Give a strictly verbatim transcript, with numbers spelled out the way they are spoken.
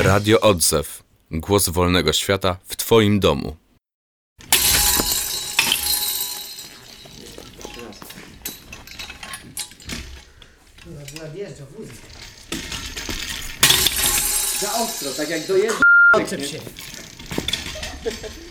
Radio Odzew. Głos wolnego świata w Twoim domu. Nadjeżdża wóz. Za ostro, tak jak dojeżdża. Odczep się.